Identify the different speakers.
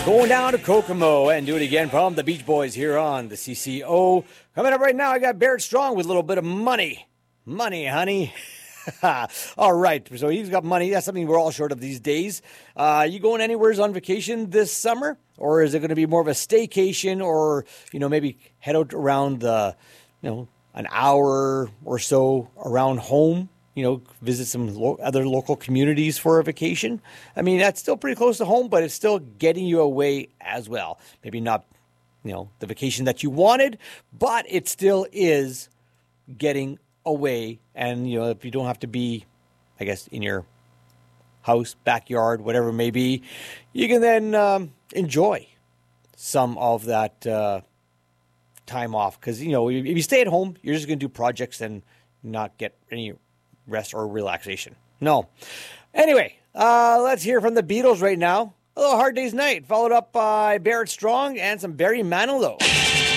Speaker 1: Going down to Kokomo and do it again from the Beach Boys here on the CCO. Coming up right now, I got Barrett Strong with a little bit of money. Money, honey. All right, so he's got money. That's something we're all short of these days. You going anywhere on vacation this summer? Or is it going to be more of a staycation or, maybe head out around the, an hour or so around home? Visit some other local communities for a vacation. I mean, that's still pretty close to home, but it's still getting you away as well. Maybe not, the vacation that you wanted, but it still is getting away. And, if you don't have to be, I guess, in your house, backyard, whatever it may be, you can then enjoy some of that time off. Because, if you stay at home, you're just going to do projects and not get any rest or relaxation. No. Anyway, let's hear from the Beatles right now. A little Hard Day's Night, followed up by Barrett Strong and some Barry Manilow.